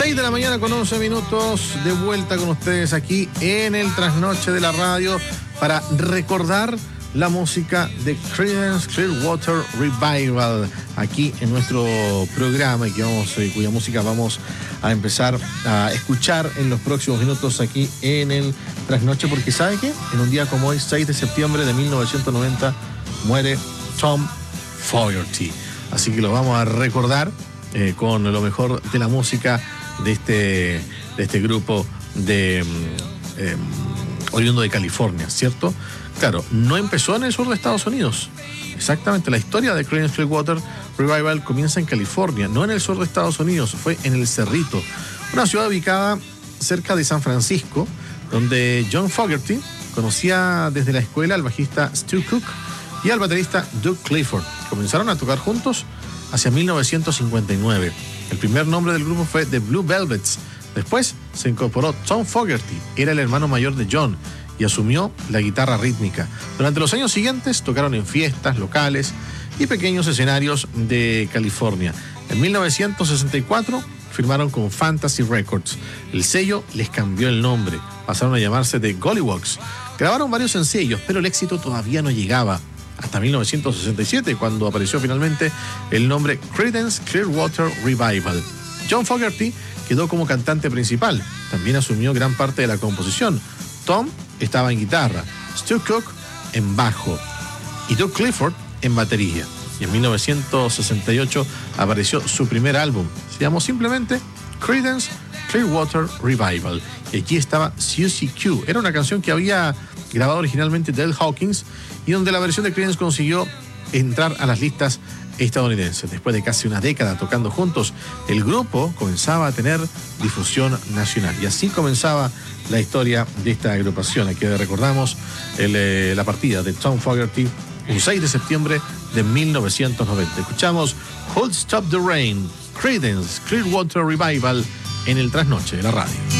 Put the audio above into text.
6 de la mañana con 11 minutos, de vuelta con ustedes aquí en el Trasnoche de la Radio para recordar la música de Creedence Clearwater Revival aquí en nuestro programa y cuya música vamos a empezar a escuchar en los próximos minutos aquí en el Trasnoche, porque ¿sabe qué? En un día como hoy, 6 de septiembre de 1990, muere Tom Fogerty. Así que lo vamos a recordar con lo mejor de la música de este grupo de oriundo de California, ¿cierto? Claro, no empezó en el sur de Estados Unidos. Exactamente, la historia de Creedence Clearwater Revival comienza en California, no en el sur de Estados Unidos, fue en El Cerrito, una ciudad ubicada cerca de San Francisco, donde John Fogerty conocía desde la escuela al bajista Stu Cook y al baterista Doug Clifford. Comenzaron a tocar juntos hacia 1959. El primer nombre del grupo fue The Blue Velvets. Después se incorporó Tom Fogerty, era el hermano mayor de John, y asumió la guitarra rítmica. Durante los años siguientes tocaron en fiestas locales y pequeños escenarios de California. En 1964 firmaron con Fantasy Records. El sello les cambió el nombre, pasaron a llamarse The Golliwogs. Grabaron varios sencillos, pero el éxito todavía no llegaba. Hasta 1967, cuando apareció finalmente el nombre Creedence Clearwater Revival. John Fogerty quedó como cantante principal. También asumió gran parte de la composición. Tom estaba en guitarra, Stu Cook en bajo y Doug Clifford en batería. Y en 1968 apareció su primer álbum. Se llamó simplemente Creedence Clearwater Revival. Y aquí estaba Susie Q. Era una canción que había grabado originalmente Del Hawkins y donde la versión de Creedence consiguió entrar a las listas estadounidenses. Después de casi una década tocando juntos, el grupo comenzaba a tener difusión nacional. Y así comenzaba la historia de esta agrupación. Aquí recordamos la partida de Tom Fogerty un 6 de septiembre de 1990. Escuchamos Hold Stop the Rain, Creedence Clearwater Revival en el Trasnoche de la Radio.